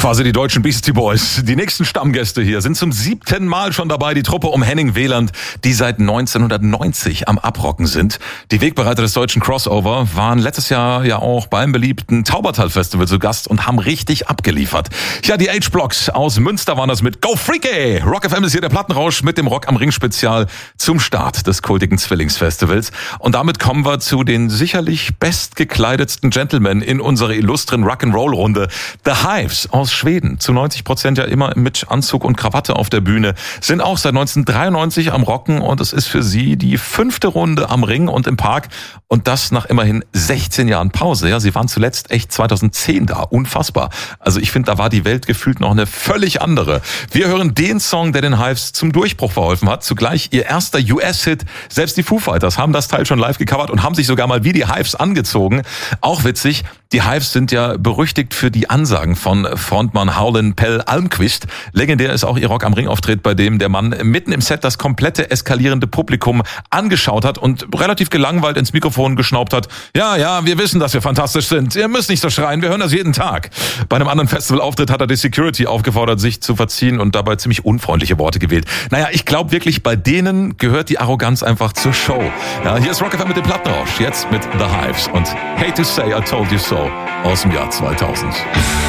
Quasi die deutschen Beastie Boys. Die nächsten Stammgäste hier sind zum 7. Mal schon dabei. Die Truppe um Henning Wieland, die seit 1990 am Abrocken sind. Die Wegbereiter des deutschen Crossover waren letztes Jahr ja auch beim beliebten Taubertal-Festival zu Gast und haben richtig abgeliefert. Ja, die H-Blocks aus Münster waren das mit Go Freaky! Rock FM ist hier der Plattenrausch mit dem Rock am Ring Spezial zum Start des kultigen Zwillingsfestivals. Und damit kommen wir zu den sicherlich bestgekleidetsten Gentlemen in unserer illustren Rock'n'Roll-Runde. The Hives aus Schweden, zu 90% ja immer mit Anzug und Krawatte auf der Bühne, sind auch seit 1993 am Rocken und es ist für sie die 5. Runde am Ring und im Park und das nach immerhin 16 Jahren Pause. Ja, sie waren zuletzt echt 2010 da, unfassbar. Also ich finde, da war die Welt gefühlt noch eine völlig andere. Wir hören den Song, der den Hives zum Durchbruch verholfen hat, zugleich ihr erster US-Hit. Selbst die Foo Fighters haben das Teil schon live gecovert und haben sich sogar mal wie die Hives angezogen. Auch witzig, die Hives sind ja berüchtigt für die Ansagen von Frontmann Howlin' Pell Almqvist. Legendär ist auch ihr Rock am Ring Auftritt, bei dem der Mann mitten im Set das komplette eskalierende Publikum angeschaut hat und relativ gelangweilt ins Mikrofon geschnaubt hat. Ja, wir wissen, dass wir fantastisch sind. Ihr müsst nicht so schreien, wir hören das jeden Tag. Bei einem anderen Festivalauftritt hat er die Security aufgefordert, sich zu verziehen und dabei ziemlich unfreundliche Worte gewählt. Naja, ich glaube wirklich, bei denen gehört die Arroganz einfach zur Show. Ja, hier ist Rock FM mit dem Plattenrausch, jetzt mit The Hives und Hate to Say I Told You So aus dem Jahr 2000.